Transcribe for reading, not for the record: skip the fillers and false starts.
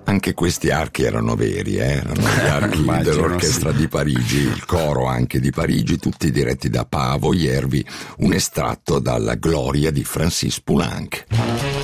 Anche questi archi erano veri, erano gli archi dell'orchestra di Parigi, il coro anche di Parigi, tutti diretti da Paavo Järvi, un estratto dalla Gloria di Francis Poulenc.